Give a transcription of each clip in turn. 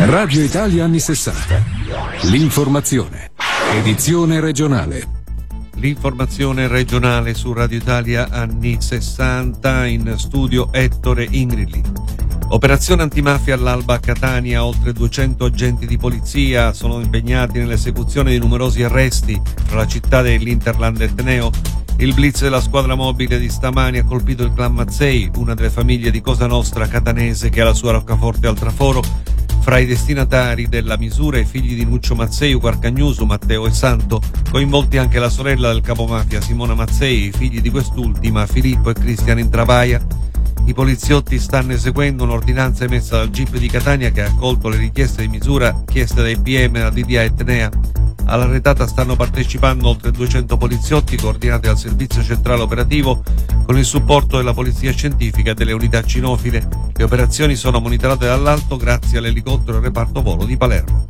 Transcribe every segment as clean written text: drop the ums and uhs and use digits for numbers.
Radio Italia anni 60. L'informazione. Edizione regionale. L'informazione regionale su Radio Italia anni 60, in studio Ettore Ingrilli. Operazione antimafia all'alba a Catania, oltre 200 agenti di polizia sono impegnati nell'esecuzione di numerosi arresti fra la città dell'Interland e Teneo. Il blitz della squadra mobile di stamani ha colpito il clan Mazzei, una delle famiglie di Cosa Nostra catanese che ha la sua roccaforte al traforo. Fra i destinatari della misura i figli di Nuccio Mazzei, Ugo Arcagnuso, Matteo e Santo, coinvolti anche la sorella del capomafia Simona Mazzei, i figli di quest'ultima Filippo e Cristian Intravaia. I poliziotti stanno eseguendo un'ordinanza emessa dal GIP di Catania che ha accolto le richieste di misura chieste dai PM, la DDA e Tenea. Alla retata stanno partecipando oltre 200 poliziotti coordinati dal Servizio Centrale Operativo con il supporto della Polizia Scientifica e delle unità cinofile. Le operazioni sono monitorate dall'alto grazie all'elicottero del reparto volo di Palermo.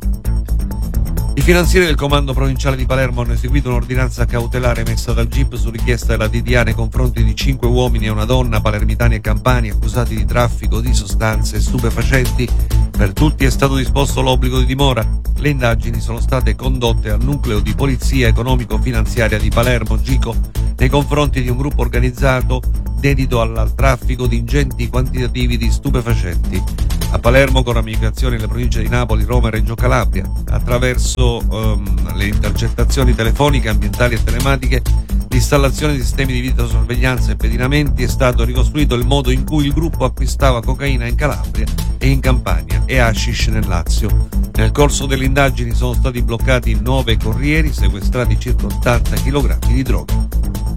I finanzieri del Comando Provinciale di Palermo hanno eseguito un'ordinanza cautelare emessa dal GIP su richiesta della DDA nei confronti di 5 uomini e una donna, palermitani e campani, accusati di traffico di sostanze stupefacenti. Per tutti è stato disposto l'obbligo di dimora. Le indagini sono state condotte al nucleo di polizia economico-finanziaria di Palermo, GICO, nei confronti di un gruppo organizzato dedito al traffico di ingenti quantitativi di stupefacenti. A Palermo, con ramificazioni nelle province di Napoli, Roma e Reggio Calabria, attraverso le intercettazioni telefoniche, ambientali e telematiche, l'installazione di sistemi di videosorveglianza e pedinamenti, è stato ricostruito il modo in cui il gruppo acquistava cocaina in Calabria e in Campania e hashish nel Lazio. Nel corso delle indagini sono stati bloccati 9 corrieri, sequestrati circa 80 kg di droga.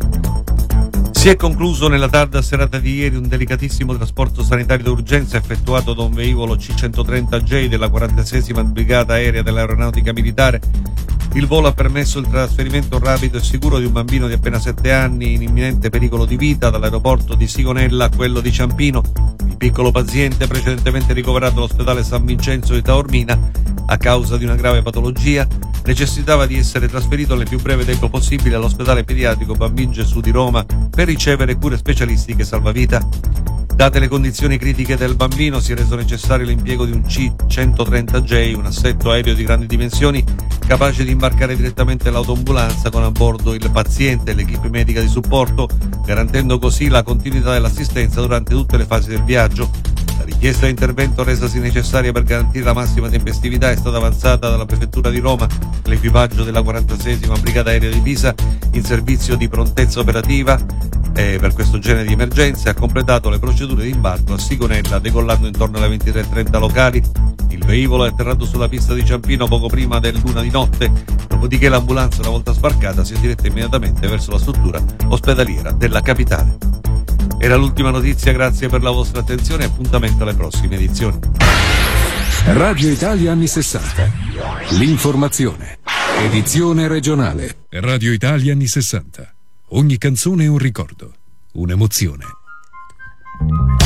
Si è concluso nella tarda serata di ieri un delicatissimo trasporto sanitario d'urgenza effettuato da un velivolo C-130J della 46esima Brigata Aerea dell'Aeronautica Militare. Il volo ha permesso il trasferimento rapido e sicuro di un bambino di appena 7 anni in imminente pericolo di vita dall'aeroporto di Sigonella a quello di Ciampino. Il piccolo paziente, precedentemente ricoverato all'ospedale San Vincenzo di Taormina a causa di una grave patologia, necessitava di essere trasferito nel più breve tempo possibile all'ospedale pediatrico Bambin Gesù di Roma per ricevere cure specialistiche salvavita. Date le condizioni critiche del bambino, si è reso necessario l'impiego di un C-130J, un assetto aereo di grandi dimensioni capace di imbarcare direttamente l'autoambulanza con a bordo il paziente e l'equipe medica di supporto, garantendo così la continuità dell'assistenza durante tutte le fasi del viaggio. La richiesta di intervento resasi necessaria per garantire la massima tempestività è stata avanzata dalla Prefettura di Roma. L'equipaggio della 46esima Brigata Aerea di Pisa, in servizio di prontezza operativa per questo genere di emergenze, ha completato le procedure di imbarco a Sigonella, decollando intorno alle 23:30 locali. Il velivolo è atterrato sulla pista di Ciampino poco prima dell'1 di notte, dopodiché l'ambulanza, una volta sbarcata, si è diretta immediatamente verso la struttura ospedaliera della capitale. Era l'ultima notizia, grazie per la vostra attenzione e appuntamento alle prossime edizioni. Radio Italia anni 60. L'informazione. Edizione regionale. Radio Italia anni 60. Ogni canzone è un ricordo, un'emozione.